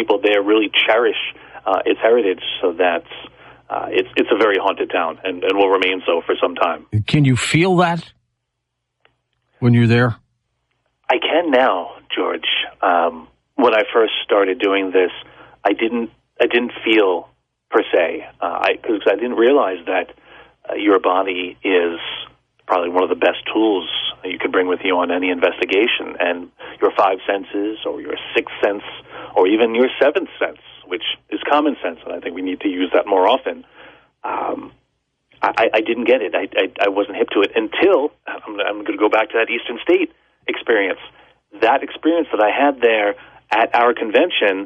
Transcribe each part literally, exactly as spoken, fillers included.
people there really cherish uh, its heritage. So that's uh, it's it's a very haunted town, and, and will remain so for some time. Can you feel that when you're there? I can now, George. Um, when I first started doing this, I didn't I didn't feel per se, uh, I, because I didn't realize that uh, your body is probably one of the best tools you can bring with you on any investigation, and your five senses, or your sixth sense, or even your seventh sense, which is common sense, and I think we need to use that more often. Um, I, I didn't get it. I, I, I wasn't hip to it until, I'm, I'm going to go back to that Eastern State experience. That experience that I had there at our convention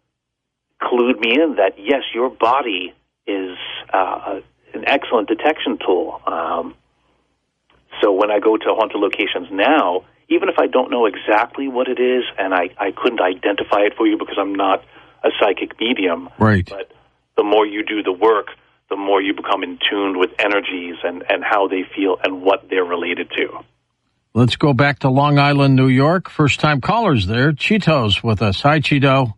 clued me in that, yes, your body is uh, an excellent detection tool. Um, so when I go to haunted locations now, even if I don't know exactly what it is, and I, I couldn't identify it for you because I'm not a psychic medium, right. But the more you do the work, the more you become in tune with energies and, and how they feel and what they're related to. Let's go back to Long Island, New York. First-time callers there. Cheeto's with us. Hi, Cheeto.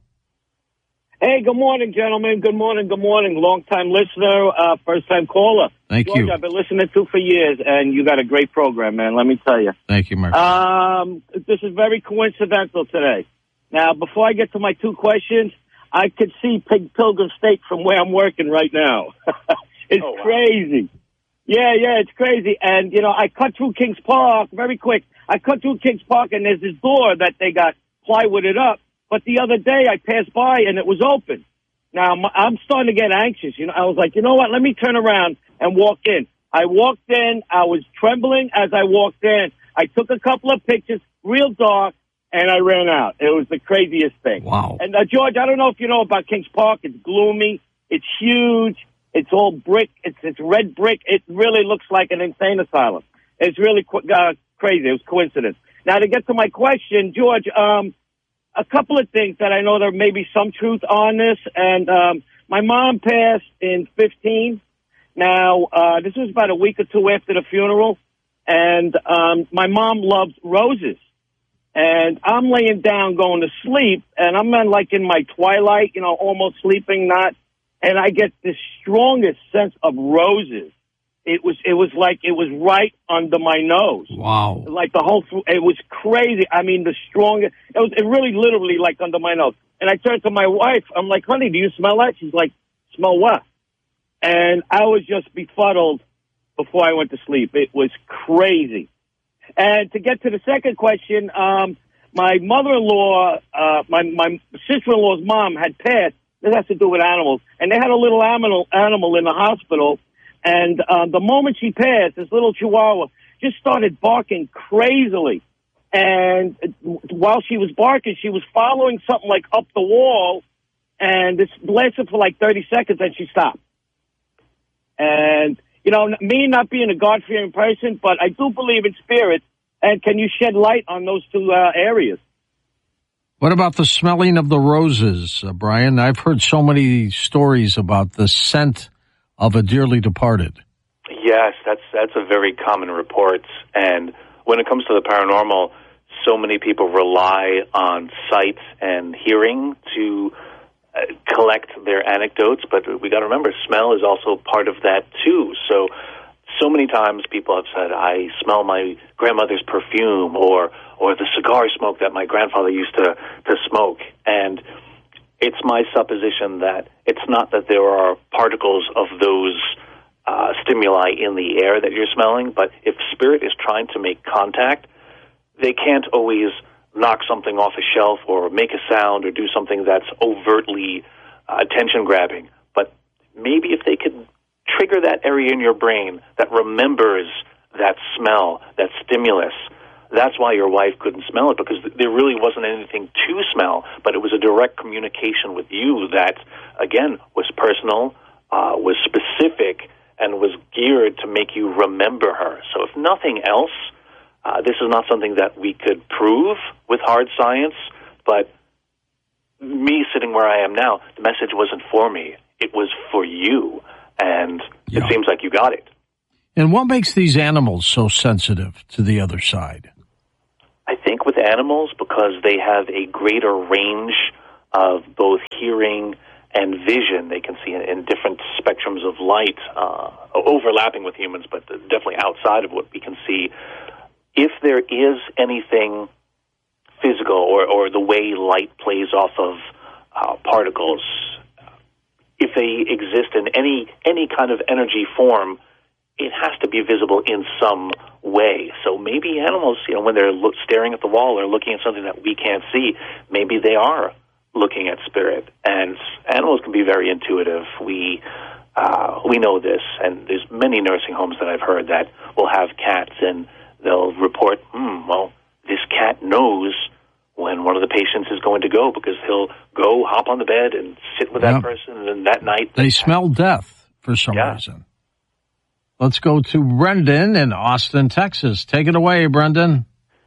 Hey, good morning, gentlemen. Good morning, good morning. Long-time listener, uh, first-time caller. Thank George, you. I've been listening to for years, and you got a great program, man. Let me tell you. Thank you, my friend. Um, this is very coincidental today. Now, before I get to my two questions, I could see Pig Pilgrim State from where I'm working right now. It's oh, wow. crazy. Yeah, yeah, it's crazy. And, you know, I cut through Kings Park very quick. I cut through Kings Park, and there's this door that they got plywooded up. But the other day I passed by, and it was open. Now, I'm starting to get anxious. You know, I was like, you know what? Let me turn around and walk in. I walked in. I was trembling as I walked in. I took a couple of pictures, real dark, and I ran out. It was the craziest thing. Wow. And, uh, George, I don't know if you know about Kings Park. It's gloomy. It's huge. It's all brick. It's it's red brick. It really looks like an insane asylum. It's really qu- uh, crazy. It was coincidence. Now, to get to my question, George, um, a couple of things that I know there may be some truth on this. And um, my mom passed in fifteen. Now, uh, this was about a week or two after the funeral. And um, my mom loved roses. And I'm laying down going to sleep. And I'm in, like in my twilight, you know, almost sleeping, not. And I get the strongest sense of roses. It was, it was like it was right under my nose. Wow. Like the whole, it was crazy. I mean, the strongest, it was it really literally like under my nose. And I turned to my wife. I'm like, honey, do you smell that? She's like, smell what? And I was just befuddled before I went to sleep. It was crazy. And to get to the second question, um, my mother-in-law, uh, my, my sister-in-law's mom had passed. This has to do with animals. And they had a little animal, animal in the hospital. And uh, the moment she passed, this little chihuahua just started barking crazily. And while she was barking, she was following something like up the wall. And this lasted for like thirty seconds, and she stopped. And, you know, me not being a God-fearing person, but I do believe in spirits. And can you shed light on those two uh, areas? What about the smelling of the roses, uh, Brian? I've heard so many stories about the scent of a dearly departed. Yes, that's that's a very common report. And when it comes to the paranormal, so many people rely on sight and hearing to uh, collect their anecdotes. But we got to remember, smell is also part of that too. So, so many times people have said, "I smell my grandmother's perfume," or or the cigar smoke that my grandfather used to, to smoke. And it's my supposition that it's not that there are particles of those uh, stimuli in the air that you're smelling, but if spirit is trying to make contact, they can't always knock something off a shelf or make a sound or do something that's overtly uh, attention-grabbing. But maybe if they could trigger that area in your brain that remembers that smell, that stimulus. That's why your wife couldn't smell it, because there really wasn't anything to smell, but it was a direct communication with you that, again, was personal, uh, was specific, and was geared to make you remember her. So if nothing else, uh, this is not something that we could prove with hard science, but me sitting where I am now, the message wasn't for me. It was for you, and yeah. It seems like you got it. And what makes these animals so sensitive to the other side? I think with animals, because they have a greater range of both hearing and vision. They can see in, in different spectrums of light, uh, overlapping with humans, but definitely outside of what we can see. If there is anything physical or, or the way light plays off of uh, particles, if they exist in any any kind of energy form, it has to be visible in some way. So maybe animals, you know, when they're look, staring at the wall or looking at something that we can't see, maybe they are looking at spirit. And animals can be very intuitive. We uh, we know this, and there's many nursing homes that I've heard that will have cats, and they'll report, hmm, well, this cat knows when one of the patients is going to go, because he'll go hop on the bed and sit with yep. that person, and then that night... They smell death for some yeah. reason. Let's go to Brendan in Austin, Texas. Take it away, Brendan.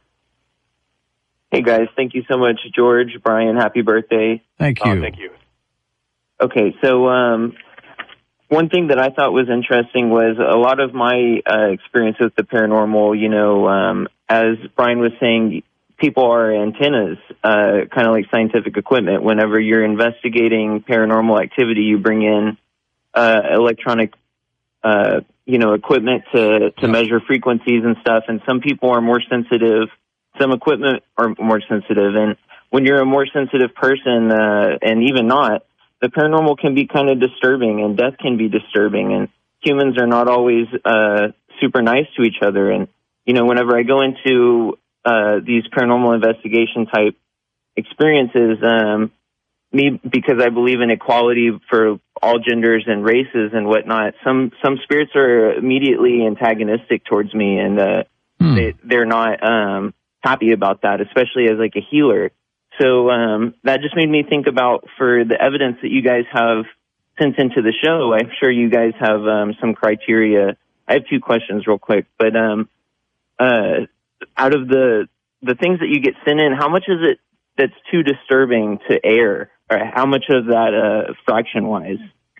Hey, guys. Thank you so much, George, Brian. Happy birthday. Thank you. Oh, thank you. Okay, so um, one thing that I thought was interesting was a lot of my uh, experience with the paranormal, you know, um, as Brian was saying, people are antennas, uh, kind of like scientific equipment. Whenever you're investigating paranormal activity, you bring in uh, electronic, uh, you know, equipment to, to measure frequencies and stuff. And some people are more sensitive. Some equipment are more sensitive. And when you're a more sensitive person, uh, and even not, the paranormal can be kind of disturbing, and death can be disturbing. And humans are not always uh, super nice to each other. And, you know, whenever I go into Uh, these paranormal investigation type experiences, um, me, because I believe in equality for all genders and races and whatnot, some, some spirits are immediately antagonistic towards me, and, uh, hmm. they, they're not, um, happy about that, especially as like a healer. So, um, that just made me think about, for the evidence that you guys have sent into the show, I'm sure you guys have, um, some criteria. I have two questions real quick, but, um, uh, out of the the things that you get sent in, how much is it that's too disturbing to air? Or how much of that, uh, fraction-wise?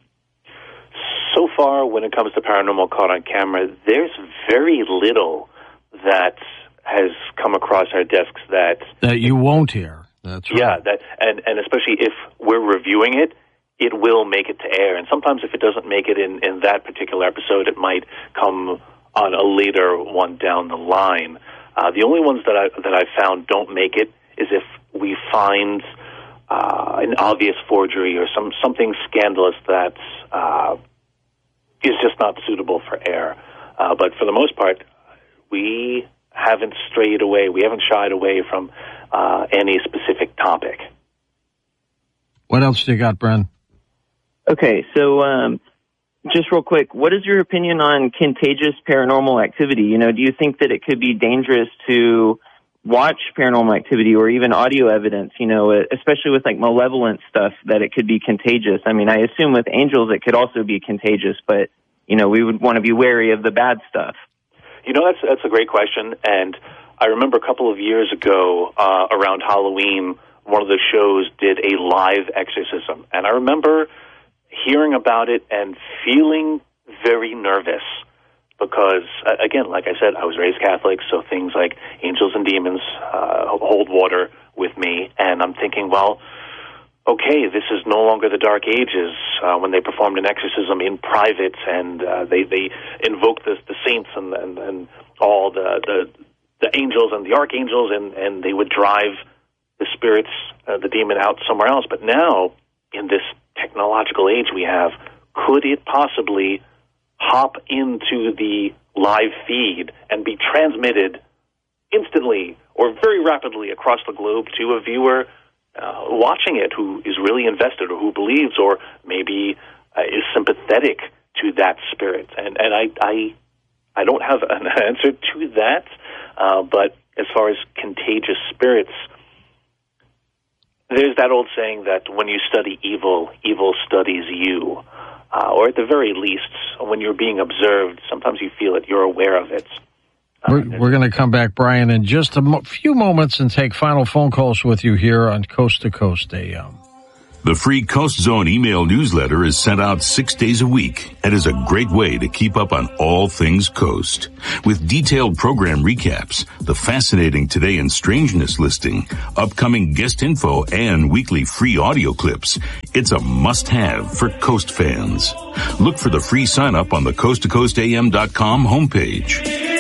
So far, when it comes to paranormal caught on camera, there's very little that has come across our desks that... That you won't hear. That's right. Yeah, that, and, and especially if we're reviewing it, it will make it to air. And sometimes if it doesn't make it in, in that particular episode, it might come on a later one down the line. Uh, the only ones that I that I found don't make it is if we find uh, an obvious forgery or some something scandalous that uh, is just not suitable for air. Uh, but for the most part, we haven't strayed away. We haven't shied away from uh, any specific topic. What else do you got, Bren? Okay, so um, just real quick, what is your opinion on contagious paranormal activity? You know, do you think that it could be dangerous to watch paranormal activity or even audio evidence, you know, especially with like malevolent stuff, that it could be contagious? I mean, I assume with angels it could also be contagious, but, you know, we would want to be wary of the bad stuff. You know, that's that's a great question. And I remember a couple of years ago uh, around Halloween, one of the shows did a live exorcism. And I remember hearing about it and feeling very nervous because, again, like I said, I was raised Catholic, so things like angels and demons uh, hold water with me. And I'm thinking, well, okay, this is no longer the Dark Ages uh, when they performed an exorcism in private and uh, they, they invoked the, the saints and, and, and all the, the, the angels and the archangels, and, and they would drive the spirits, uh, the demon out somewhere else. But now, in this technological age we have, could it possibly hop into the live feed and be transmitted instantly or very rapidly across the globe to a viewer uh, watching it who is really invested or who believes or maybe uh, is sympathetic to that spirit? And and I I, I don't have an answer to that, uh, but as far as contagious spirits, there's that old saying that when you study evil, evil studies you. Uh, or at the very least, when you're being observed, sometimes you feel it, you're aware of it. Uh, we're we're going to come back, Brian, in just a mo- few moments and take final phone calls with you here on Coast to Coast, a um, The free Coast Zone email newsletter is sent out six days a week and is a great way to keep up on all things Coast. With detailed program recaps, the fascinating Today in Strangeness listing, upcoming guest info, and weekly free audio clips, it's a must-have for Coast fans. Look for the free sign-up on the coast to coast a m dot com homepage.